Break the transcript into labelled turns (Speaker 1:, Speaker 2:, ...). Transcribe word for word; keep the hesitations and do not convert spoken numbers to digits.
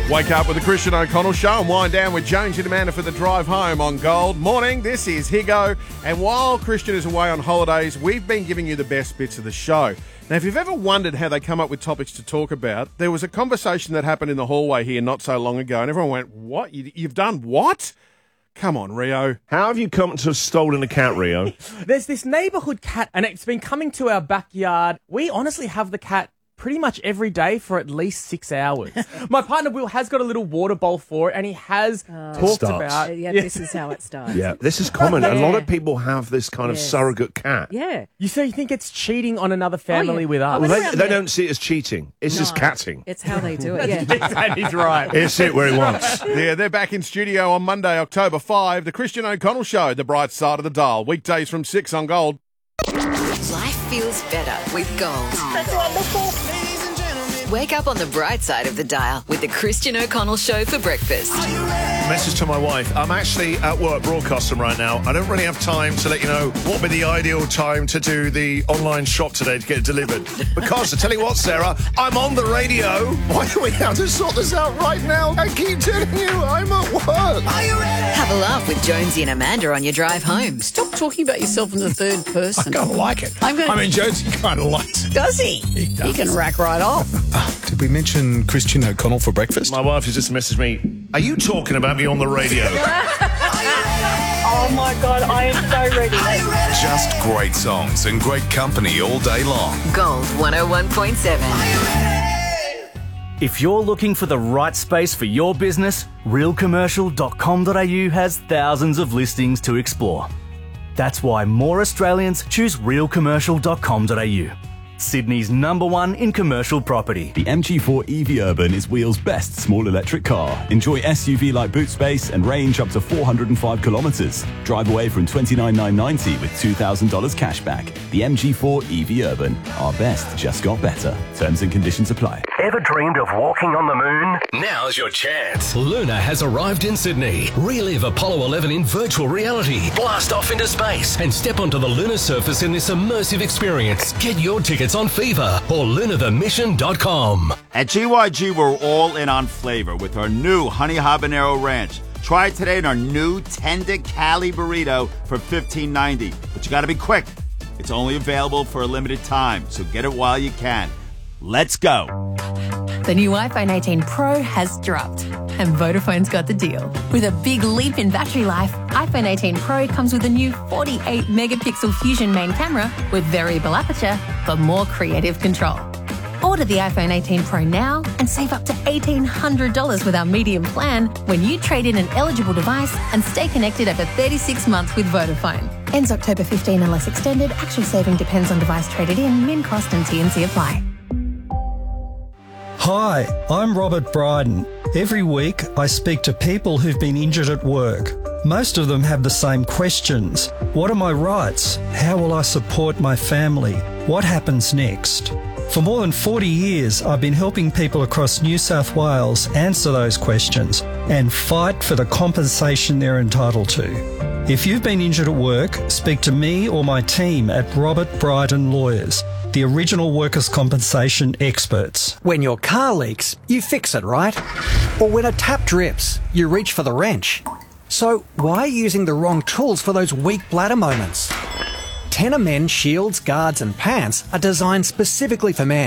Speaker 1: Wake up with the Christian O'Connell Show and wind down with Jonesy and Amanda for the drive home on Gold. Morning, this is Higo. And while Christian is away on holidays, we've been giving you the best bits of the show. Now, if you've ever wondered how they come up with topics to talk about, there was a conversation that happened in the hallway here not so long ago, and everyone went, what? You, you've done what? Come on, Rio.
Speaker 2: How have you come to have stolen a cat, Rio?
Speaker 3: There's this neighbourhood cat, and it's been coming to our backyard. We honestly have the cat pretty much every day for at least six hours. My partner Will has got a little water bowl for it, and he has
Speaker 4: Oh.
Speaker 3: talked
Speaker 2: Starts.
Speaker 3: about...
Speaker 4: Yeah, this is how it starts.
Speaker 2: Yeah, this is common. A
Speaker 4: Yeah.
Speaker 2: lot of people have this kind of
Speaker 4: Yes.
Speaker 2: surrogate cat.
Speaker 4: Yeah.
Speaker 3: You so you think it's cheating on another family
Speaker 4: yeah.
Speaker 3: with us?
Speaker 4: Oh,
Speaker 2: Well,
Speaker 4: Well,
Speaker 2: they,
Speaker 4: around
Speaker 2: they
Speaker 4: there-
Speaker 2: don't see it as cheating. It's just
Speaker 4: No.
Speaker 2: catting.
Speaker 4: It's how they do it, yeah.
Speaker 3: And he's right.
Speaker 2: It's it where he wants.
Speaker 1: Yeah, they're back in studio on Monday, October fifth. The Christian O'Connell Show, the bright side of the dial. Weekdays from six on Gold.
Speaker 5: Life feels better with Gold. That's wonderful. Wake up on the bright side of the dial with the Christian O'Connell Show for breakfast.
Speaker 2: Message to my wife. I'm actually at work broadcasting right now. I don't really have time to let you know what would be the ideal time to do the online shop today to get it delivered. Because, I tell you what, Sarah, I'm on the radio. Why do we have to sort this out right now? I keep telling you, I'm at work. Are you ready?
Speaker 5: Have a laugh with Jonesy and Amanda on your drive home.
Speaker 6: Stop talking about yourself in the third person.
Speaker 7: I kind of like it.
Speaker 6: I'm gonna-
Speaker 7: I mean, Jonesy kind of likes it.
Speaker 6: Does he?
Speaker 7: He does.
Speaker 6: He can rack right off.
Speaker 7: Did we mention Christian O'Connell for breakfast?
Speaker 2: My wife has just messaged me. Are you talking about me on the radio?
Speaker 8: Oh my God, I am so ready.
Speaker 9: Just great songs and great company all day long.
Speaker 5: Gold one oh one point seven.
Speaker 10: If you're looking for the right space for your business, real commercial dot com dot a u has thousands of listings to explore. That's why more Australians choose real commercial dot com dot a u. Sydney's number one in commercial property.
Speaker 11: The M G four E V Urban is Wheel's best small electric car. Enjoy S U V-like boot space and range up to four hundred five kilometres. Drive away from twenty-nine thousand nine hundred ninety with two thousand dollars cash back. The M G four E V Urban. Our best just got better. Terms and conditions apply.
Speaker 10: Ever dreamed of walking on the moon?
Speaker 12: Now's your chance. Luna has arrived in Sydney. Relive Apollo eleven in virtual reality. Blast off into space and step onto the lunar surface in this immersive experience. Get your tickets on Fever or lunar the mission dot com.
Speaker 13: At G Y G, we're all in on flavor with our new Honey Habanero Ranch. Try it today in our new Tender Cali Burrito for fifteen ninety. But you got to be quick. It's only available for a limited time, so get it while you can. Let's go.
Speaker 14: The new iPhone eighteen Pro has dropped, and Vodafone's got the deal. With a big leap in battery life, iPhone eighteen Pro comes with a new forty-eight megapixel Fusion main camera with variable aperture for more creative control. Order the iPhone eighteen Pro now and save up to eighteen hundred dollars with our medium plan when you trade in an eligible device and stay connected over thirty-six months with Vodafone. Ends October fifteenth unless extended. Actual saving depends on device traded in. Min cost and T and C apply.
Speaker 15: Hi, I'm Robert Bryden. Every week I speak to people who've been injured at work. Most of them have the same questions. What are my rights? How will I support my family? What happens next? For more than forty years, I've been helping people across New South Wales answer those questions and fight for the compensation they're entitled to. If you've been injured at work, speak to me or my team at Robert Bryden Lawyers, the original workers' compensation experts.
Speaker 16: When your car leaks, you fix it, right? Or when a tap drips, you reach for the wrench. So why are you using the wrong tools for those weak bladder moments? Tenor Men shields, guards and pants are designed specifically for men.